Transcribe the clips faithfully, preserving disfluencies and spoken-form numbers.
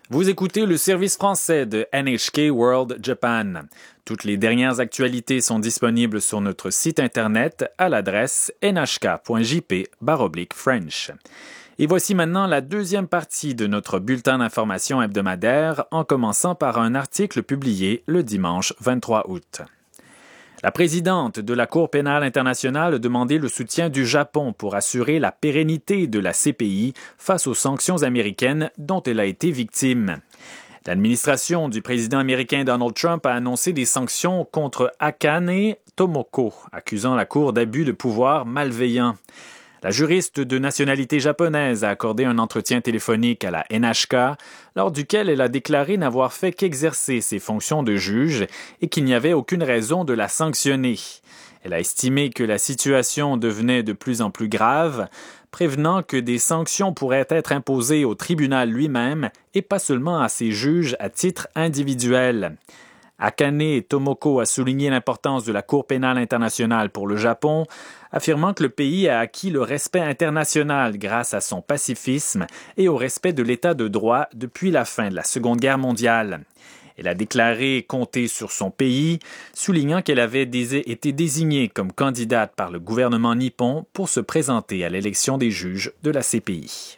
Vous écoutez le service français de N H K World Japan. Toutes les dernières actualités sont disponibles sur notre site internet à l'adresse n h k point j p slash french. Et voici maintenant la deuxième partie de notre bulletin d'information hebdomadaire, en commençant par un article publié le dimanche vingt-trois août. La présidente de la Cour pénale internationale a demandé le soutien du Japon pour assurer la pérennité de la C P I face aux sanctions américaines dont elle a été victime. L'administration du président américain Donald Trump a annoncé des sanctions contre Akane Tomoko, accusant la Cour d'abus de pouvoir malveillant. La juriste de nationalité japonaise a accordé un entretien téléphonique à la N H K, lors duquel elle a déclaré n'avoir fait qu'exercer ses fonctions de juge et qu'il n'y avait aucune raison de la sanctionner. Elle a estimé que la situation devenait de plus en plus grave, prévenant que des sanctions pourraient être imposées au tribunal lui-même et pas seulement à ses juges à titre individuel. Akane Tomoko a souligné l'importance de la Cour pénale internationale pour le Japon, affirmant que le pays a acquis le respect international grâce à son pacifisme et au respect de l'État de droit depuis la fin de la Seconde Guerre mondiale. Elle a déclaré compter sur son pays, soulignant qu'elle avait dés- été désignée comme candidate par le gouvernement nippon pour se présenter à l'élection des juges de la C P I.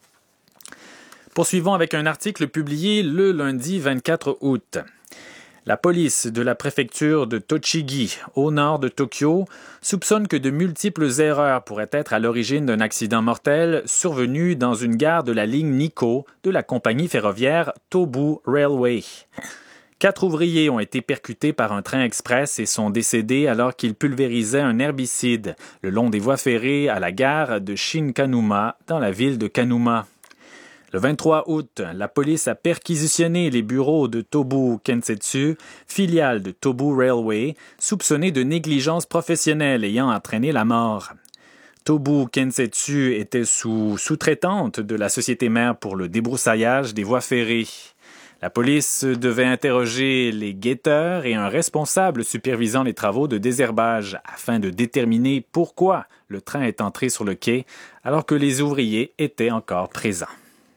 Poursuivons avec un article publié le lundi vingt-quatre août. La police de la préfecture de Tochigi, au nord de Tokyo, soupçonne que de multiples erreurs pourraient être à l'origine d'un accident mortel survenu dans une gare de la ligne Nikko de la compagnie ferroviaire Tobu Railway. Quatre ouvriers ont été percutés par un train express et sont décédés alors qu'ils pulvérisaient un herbicide le long des voies ferrées à la gare de Shinkanuma dans la ville de Kanuma. Le vingt-trois août, la police a perquisitionné les bureaux de Tobu Kensetsu, filiale de Tobu Railway, soupçonnée de négligence professionnelle ayant entraîné la mort. Tobu Kensetsu était sous sous-traitante de la société mère pour le débroussaillage des voies ferrées. La police devait interroger les guetteurs et un responsable supervisant les travaux de désherbage afin de déterminer pourquoi le train est entré sur le quai alors que les ouvriers étaient encore présents.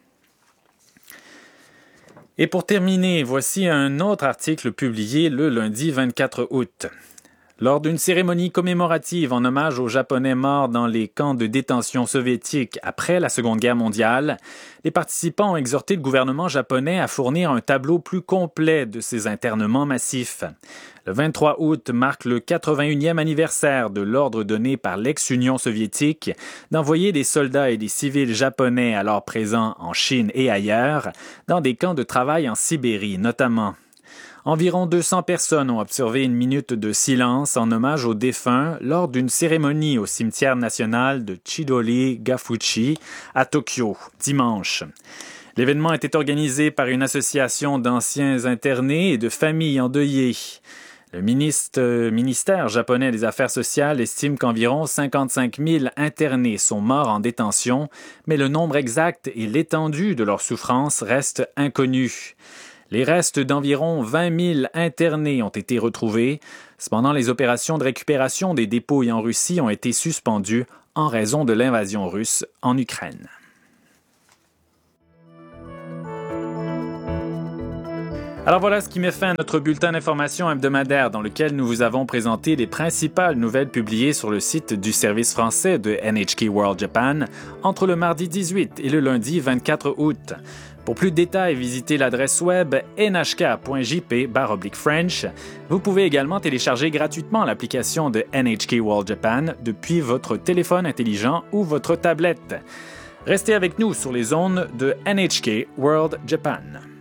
Et pour terminer, voici un autre article publié le lundi vingt-quatre août. Lors d'une cérémonie commémorative en hommage aux Japonais morts dans les camps de détention soviétiques après la Seconde Guerre mondiale, les participants ont exhorté le gouvernement japonais à fournir un tableau plus complet de ces internements massifs. Le vingt-trois août marque le quatre-vingt-unième anniversaire de l'ordre donné par l'ex-Union soviétique d'envoyer des soldats et des civils japonais alors présents en Chine et ailleurs dans des camps de travail en Sibérie notamment. Environ deux cents personnes ont observé une minute de silence en hommage aux défunts lors d'une cérémonie au cimetière national de Chidori-Gafuchi à Tokyo, dimanche. L'événement était organisé par une association d'anciens internés et de familles endeuillées. Le ministre, euh, ministère japonais des Affaires sociales estime qu'environ cinquante-cinq mille internés sont morts en détention, mais le nombre exact et l'étendue de leur souffrance restent inconnus. Les restes d'environ vingt mille internés ont été retrouvés. Cependant, les opérations de récupération des dépouilles en Russie ont été suspendues en raison de l'invasion russe en Ukraine. Alors voilà ce qui met fin à notre bulletin d'information hebdomadaire dans lequel nous vous avons présenté les principales nouvelles publiées sur le site du service français de N H K World Japan entre le mardi dix-huit et le lundi vingt-quatre août. Pour plus de détails, visitez l'adresse web n h k point j p slash french. Vous pouvez également télécharger gratuitement l'application de N H K World Japan depuis votre téléphone intelligent ou votre tablette. Restez avec nous sur les ondes de N H K World Japan.